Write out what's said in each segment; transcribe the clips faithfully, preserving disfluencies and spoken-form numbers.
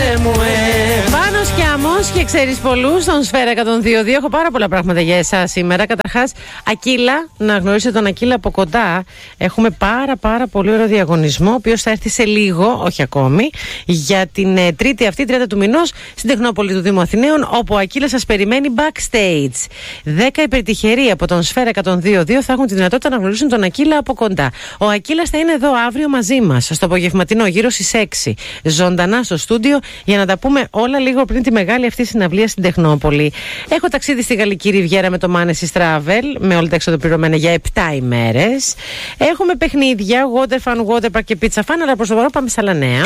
Άσε μου, ε. Πάνος και Άμμος και ξέρεις πολλούς στον Σφαίρα εκατόν δύο δύο. Έχω πάρα πολλά πράγματα για εσάς σήμερα. Καταρχάς, Ακύλα, να γνωρίσετε τον Ακύλα από κοντά. Έχουμε πάρα πάρα πολύ ωραίο διαγωνισμό, ο οποίος θα έρθει σε λίγο, όχι ακόμη, για την ε, τρίτη αυτή, τριάντα του μηνός, στην Τεχνόπολη του Δήμου Αθηναίων, όπου ο Ακύλας σας περιμένει backstage. δέκα υπερτυχεροί από τον Σφαίρα εκατόν δύο δύο θα έχουν τη δυνατότητα να γνωρίσουν τον Ακύλα από κοντά. Ο Ακύλας θα είναι εδώ αύριο μαζί μας, στο απογευματινό, γύρω στις έξι, ζωντανά στο στούντιο, για να τα πούμε όλα λίγο πριν τη μεγάλη αυτή συναυλία στην Τεχνόπολη. Έχω ταξίδι στη Γαλλική Ριβιέρα με το Manesis Travel, με όλα τα έξοδα πληρωμένα για επτά ημέρες. Έχουμε παιχνίδια, water fun, water park και pizza fun, αλλά προς το παρόν πάμε σε άλλα νέα.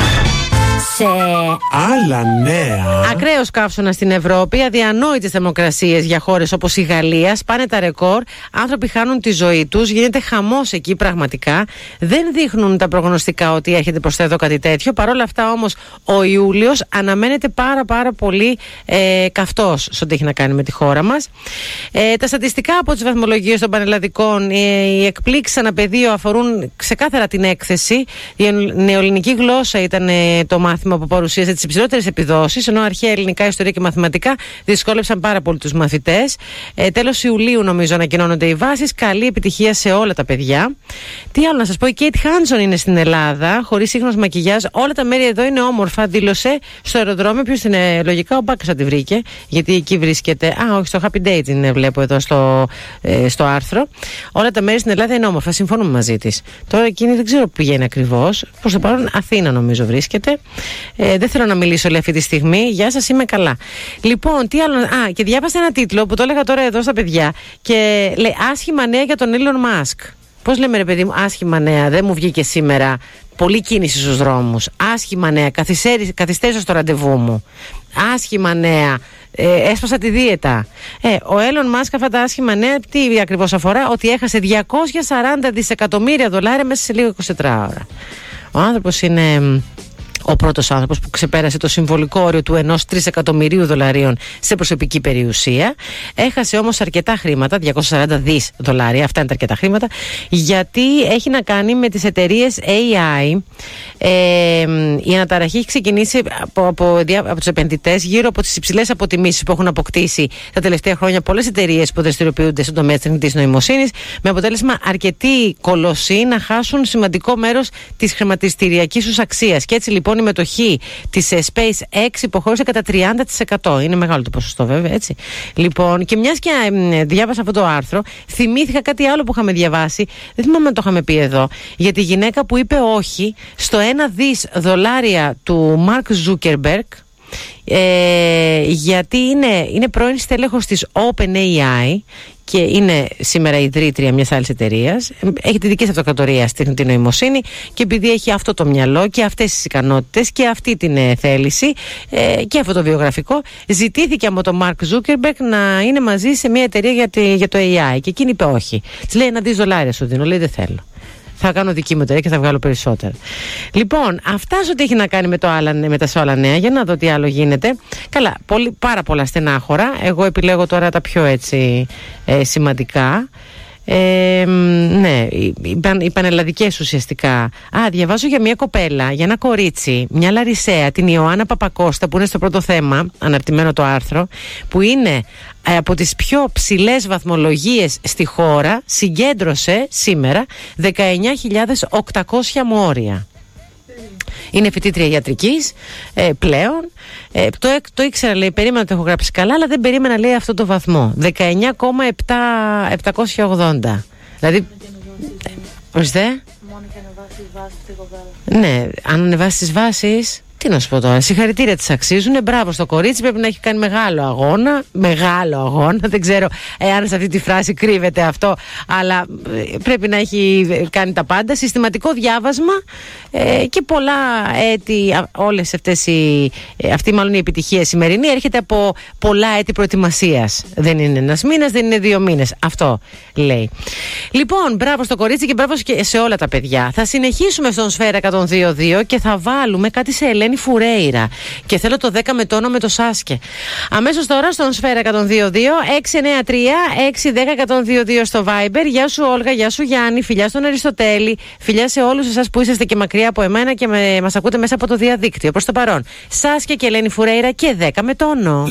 Σε άλλα νέα. Ακραίος καύσωνα στην Ευρώπη, αδιανόητες θερμοκρασίες για χώρες όπως η Γαλλία, σπάνε τα ρεκόρ, άνθρωποι χάνουν τη ζωή τους, γίνεται χαμός εκεί πραγματικά. Δεν δείχνουν τα προγνωστικά ότι έρχεται προς τα εδώ κάτι τέτοιο. Παρ' όλα αυτά όμως ο Ιούλιος αναμένεται πάρα πάρα πολύ ε, καυτός σε ό,τι έχει να κάνει με τη χώρα μας. Ε, τα στατιστικά από τις βαθμολογίες των πανελλαδικών, ε, οι εκπλήξεις αναπεδίο αφορούν ξεκάθαρα την έκθεση. Η νεοελληνική γλώσσα ήταν ε, το μάθημα που παρουσίασε τις υψηλότερες επιδόσεις, ενώ αρχαία ελληνικά, ιστορία και μαθηματικά δυσκόλεψαν πάρα πολύ τους μαθητές. Ε, τέλος Ιουλίου, νομίζω, ανακοινώνονται οι βάσεις. Καλή επιτυχία σε όλα τα παιδιά. Τι άλλο να σας πω, η Κέιτ Χάνσον είναι στην Ελλάδα, χωρίς σύγχρονος μακιγιάζ. Όλα τα μέρη εδώ είναι όμορφα, δήλωσε στο αεροδρόμιο. Ποιος είναι, λογικά ο Μπάκας θα τη βρήκε, γιατί εκεί βρίσκεται. Α, όχι, στο Happy Days την βλέπω εδώ στο, ε, στο άρθρο. Όλα τα μέρη στην Ελλάδα είναι όμορφα, συμφωνούμε μαζί της. Τώρα εκείνη δεν ξέρω που πηγαίνει ακριβώς. Προς το παρόν Αθήνα νομίζω βρίσκεται. Ε, δεν θέλω να μιλήσω λέει αυτή τη στιγμή. Γεια σας, είμαι καλά. Λοιπόν, τι άλλο. Α, και διάβασα ένα τίτλο που το έλεγα τώρα εδώ στα παιδιά. Και λέει άσχημα νέα για τον Elon Musk. Πώς λέμε ρε παιδί μου, άσχημα νέα, δεν μου βγήκε σήμερα. Πολλή κίνηση στους δρόμους. Άσχημα νέα, καθυστέρησα στο ραντεβού μου. Άσχημα νέα, ε, έσπασα τη δίαιτα. Ε, ο Elon Musk, αυτά τα άσχημα νέα, τι ακριβώς αφορά? Ότι έχασε διακόσια σαράντα δισεκατομμύρια δολάρια μέσα σε λίγο είκοσι τέσσερις ώρα. Ο άνθρωπος είναι ο πρώτος άνθρωπος που ξεπέρασε το συμβολικό όριο του ενός τρισεκατομμυρίου δολαρίων σε προσωπική περιουσία. Έχασε όμως αρκετά χρήματα, διακόσια σαράντα δισεκατομμύρια δολάρια, αυτά είναι τα αρκετά χρήματα, γιατί έχει να κάνει με τις εταιρείες έι άι. Ε, η αναταραχή έχει ξεκινήσει από, από, από τους επενδυτές γύρω από τις υψηλές αποτιμήσεις που έχουν αποκτήσει τα τελευταία χρόνια πολλές εταιρείες που δραστηριοποιούνται στον τομέα της τεχνητής νοημοσύνης, με αποτέλεσμα αρκετοί κολοσσοί να χάσουν σημαντικό μέρος της χρηματιστηριακής τους αξίας. Και έτσι λοιπόν η μετοχή της SpaceX υποχώρησε κατά τριάντα τοις εκατό. Είναι μεγάλο το ποσοστό βέβαια, έτσι. Λοιπόν, και μιας και ε, διάβασα αυτό το άρθρο, θυμήθηκα κάτι άλλο που είχαμε διαβάσει, δεν θυμάμαι αν το είχαμε πει εδώ, για τη γυναίκα που είπε όχι στο ένα δις δολάρια του Mark Zuckerberg, ε, γιατί είναι, είναι πρώην στέλεχος της OpenAI και είναι σήμερα ιδρύτρια μιας άλλης εταιρείας. Έχει τη δική της αυτοκρατορία στην τεχνητή νοημοσύνη και επειδή έχει αυτό το μυαλό και αυτές τις ικανότητες και αυτή την ε, θέληση ε, και αυτό το βιογραφικό, ζητήθηκε από τον Mark Zuckerberg να είναι μαζί σε μια εταιρεία για, τη, για το έι άι και εκείνη είπε όχι. Της λέει ένα δις δολάρια σου δίνω, λέει δεν θέλω. Θα κάνω δική μου εταιρεία και θα βγάλω περισσότερα. Λοιπόν, αυτά ό,τι έχει να κάνει με, το άλλα, με τα όλα νέα. Για να δω τι άλλο γίνεται. Καλά, πολύ, πάρα πολλά στενάχωρα. Εγώ επιλέγω τώρα τα πιο έτσι ε, σημαντικά. Ε, ναι, οι, οι πανελλαδικές ουσιαστικά. Α, διαβάζω για μια κοπέλα, για ένα κορίτσι, μια Λαρισαία, την Ιωάννα Παπακώστα, που είναι στο πρώτο θέμα, αναρτημένο το άρθρο, που είναι ε, από τις πιο ψηλές βαθμολογίες στη χώρα, συγκέντρωσε σήμερα δεκαεννιά χιλιάδες οκτακόσια μόρια. Είναι φοιτήτρια ιατρικής ε, πλέον. Ε, το, το ήξερα, λέει, περίμενα να το έχω γράψει καλά, αλλά δεν περίμενα, λέει, αυτό το βαθμό. δεκαεννιά χιλιάδες επτακόσια ογδόντα. Δηλαδή. Ορίστε. Μόνο και ανεβάσει τις βάσεις της κοπέλας. Ναι, αν ανεβάσει τις βάσεις. Τι να σου πω τώρα, συγχαρητήρια της αξίζουν. Μπράβο στο κορίτσι, πρέπει να έχει κάνει μεγάλο αγώνα. Μεγάλο αγώνα, δεν ξέρω εάν σε αυτή τη φράση κρύβεται αυτό, αλλά πρέπει να έχει κάνει τα πάντα. Συστηματικό διάβασμα ε, και πολλά έτη, όλες αυτές οι, αυτή μάλλον η επιτυχία σημερινή έρχεται από πολλά έτη προετοιμασίας. Δεν είναι ένας μήνας, δεν είναι δύο μήνες. Αυτό λέει. Λοιπόν, μπράβο στο κορίτσι και μπράβο και σε όλα τα παιδιά. Θα συνεχίσουμε στον Σφαίρα εκατόν δύο δύο και θα βάλουμε κάτι σε ελεύθερο Ελένη Φουρέιρα. Και θέλω το δέκα με τόνο με το Σάσκε. Αμέσως τώρα στον Σφαίρα εκατόν δύο δύο έξι εννιά τρία έξι ένα μηδέν εκατόν δύο δύο στο Viber. Γεια σου Όλγα, γεια σου Γιάννη, φιλιά στον Αριστοτέλη, φιλιά σε όλους εσάς που είσαστε και μακριά από εμένα και με, μας ακούτε μέσα από το διαδίκτυο. Προς το παρόν, Σάσκε και Ελένη Φουρέιρα και δέκα με τόνο.